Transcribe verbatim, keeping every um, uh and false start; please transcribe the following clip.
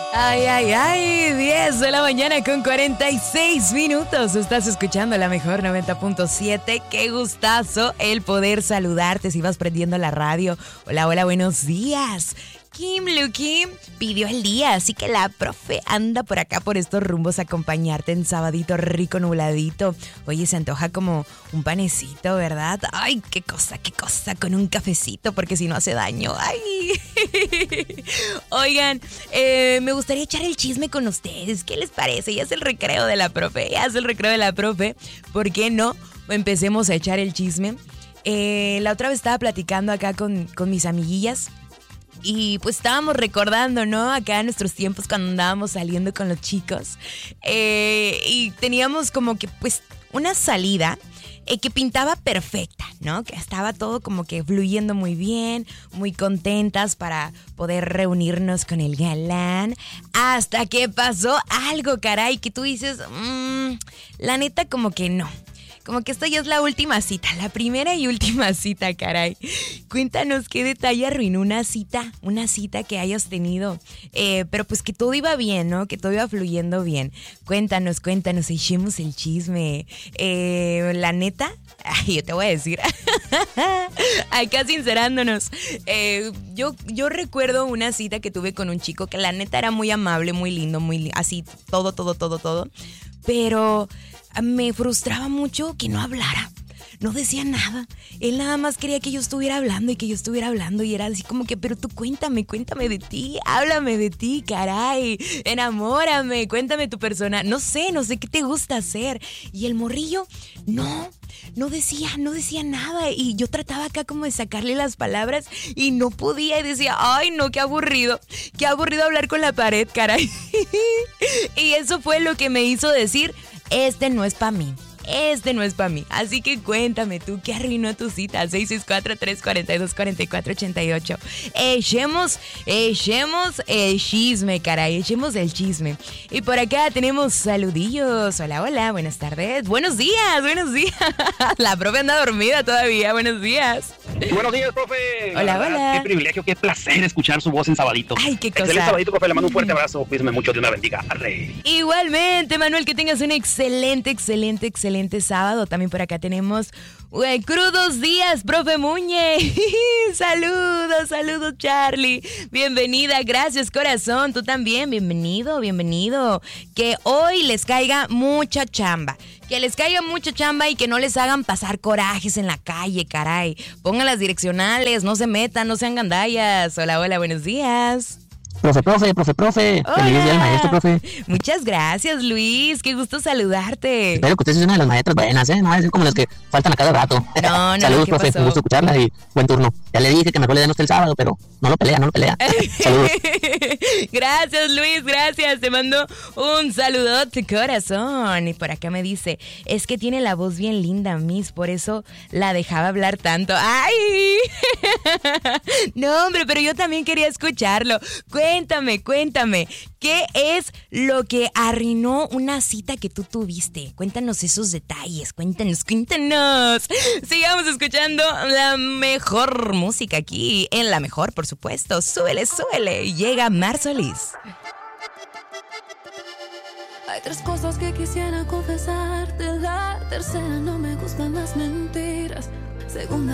Ay, ay, ay, diez de la mañana con cuarenta y seis minutos. Estás escuchando la mejor noventa punto siete. Qué gustazo el poder saludarte si vas prendiendo la radio. Hola, hola, buenos días. Kim Lucky pidió el día, así que la profe anda por acá por estos rumbos a acompañarte en sabadito rico nubladito. Oye, se antoja como un panecito, ¿verdad? Ay, qué cosa, qué cosa, con un cafecito, porque si no hace daño. Ay. Oigan, eh, me gustaría echar el chisme con ustedes. ¿Qué les parece? Ya es el recreo de la profe, ya es el recreo de la profe. ¿Por qué no? Empecemos a echar el chisme. Eh, la otra vez estaba platicando acá con, con mis amiguillas. Y pues estábamos recordando, ¿no? Acá en nuestros tiempos cuando andábamos saliendo con los chicos. Eh, y teníamos como que pues una salida eh, que pintaba perfecta, ¿no? Que estaba todo como que fluyendo muy bien, muy contentas para poder reunirnos con el galán. Hasta que pasó algo, caray, que tú dices, mmm, la neta como que no. Como que esta ya es la última cita, la primera y última cita, caray. Cuéntanos qué detalle arruinó una cita, una cita que hayas tenido. Eh, pero pues que todo iba bien, ¿no? Que todo iba fluyendo bien. Cuéntanos, cuéntanos, echemos el chisme. Eh, la neta, ay, yo te voy a decir, acá sincerándonos. Eh, yo, yo recuerdo una cita que tuve con un chico que la neta era muy amable, muy lindo, muy li- así, todo, todo, todo, todo. Pero me frustraba mucho que no hablara, no decía nada. Él nada más quería que yo estuviera hablando y que yo estuviera hablando y era así como que, pero tú cuéntame, cuéntame de ti, háblame de ti, caray, enamórame, cuéntame tu persona, no sé, no sé qué te gusta hacer. Y el morrillo, no, no decía, no decía nada y yo trataba acá como de sacarle las palabras y no podía y decía, ay no, qué aburrido, qué aburrido hablar con la pared, caray. Y eso fue lo que me hizo decir, este no es para mí. Este no es para mí. Así que cuéntame tú, ¿qué arruinó tu cita? seis seis cuatro, tres cuatro dos, cuatro cuatro ocho ocho. Echemos, echemos el chisme, caray. Echemos el chisme. Y por acá tenemos saludillos. Hola, hola, buenas tardes. Buenos días, buenos días. La profe anda dormida todavía. Buenos días. Buenos días, profe. Hola, verdad, hola. Qué privilegio, qué placer escuchar su voz en sabadito. Ay, qué cosa. Excelente sabadito, profe. Le mando un fuerte abrazo. Cuídese mucho. Dios me bendiga. Arre. Igualmente, Manuel, que tengas un excelente, excelente, excelente sábado. También por acá tenemos eh, crudos días, profe Muñe. Saludos, saludos, Charlie. Bienvenida, gracias, corazón. Tú también, bienvenido, bienvenido. Que hoy les caiga mucha chamba. Que les caiga mucha chamba y que no les hagan pasar corajes en la calle, caray. Pongan las direccionales, no se metan, no sean gandallas. Hola, hola, buenos días. Profe, profe, profe, profe. Hola. Feliz día del maestro, profe. Muchas gracias, Luis. Qué gusto saludarte. Espero que usted sea una de las maestras buenas, ¿eh? No va a ser como las que faltan a cada rato. No, no, Saludos, ¿qué profe. pasó? Un gusto escucharla y buen turno. Ya le dije que mejor le den usted el sábado, pero no lo pelea, no lo pelea. Saludos. Gracias, Luis, gracias. Te mando un saludote, corazón. Y por acá me dice, es que tiene la voz bien linda, Miss, por eso la dejaba hablar tanto. ¡Ay! No, hombre, pero yo también quería escucharlo. Cuéntame, cuéntame, ¿qué es lo que arruinó una cita que tú tuviste? Cuéntanos esos detalles, cuéntanos, cuéntanos. Sigamos escuchando la mejor música aquí, en La Mejor, por supuesto. Súbele, súbele. Llega Mar Solís. Hay tres cosas que quisiera confesarte. La tercera, no me gustan las mentiras. Segunda,